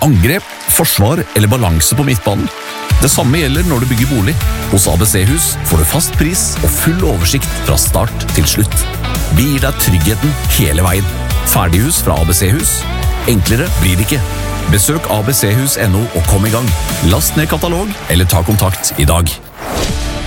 angrep, forsvar eller balanse på midtbanen. Det samme gjelder når du bygger bolig. Hos ABC-hus får du fast pris og full oversikt fra start til slutt. Vi gir deg tryggheten hele veien. Ferdighus fra ABC-hus. Enklere blir det ikke. Besøk abchus.no og kom i gang. Last ned katalog eller ta kontakt i dag.